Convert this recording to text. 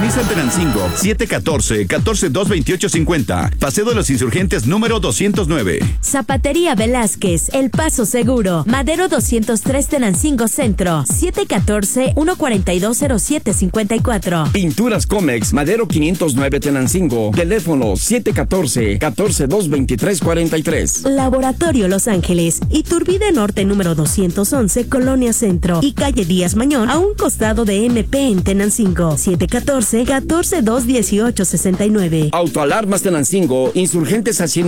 Nissan Tenancingo, 714-228-50. Paseo de los Insurgentes número 209. Zapatería Velázquez, El Paso Seguro, Madero 203 Tenancingo Centro, 714-142-0754. Pinturas Comex, Madero 509 Tenancingo, teléfono 714-223-43. Laboratorio Los Ángeles, Iturbide Norte número 211, Colonia Centro y calle Díaz Mañón, a un costado de MP en Tenancingo, 714-142-1869. Autoalarmas Tenancingo, Insurgentes Hacienda